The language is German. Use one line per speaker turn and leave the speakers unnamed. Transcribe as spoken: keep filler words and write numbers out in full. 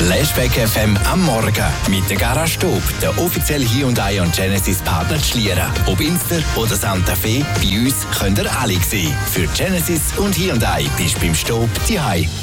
Flashback F M am Morgen mit der Garage Stob, der offizielle Hyundai und Genesis Partner zu Schlieren. Ob Inster oder Santa Fe, bei uns könnt ihr alle sehen. Für Genesis und Hyundai bist du beim Stob zu Hause.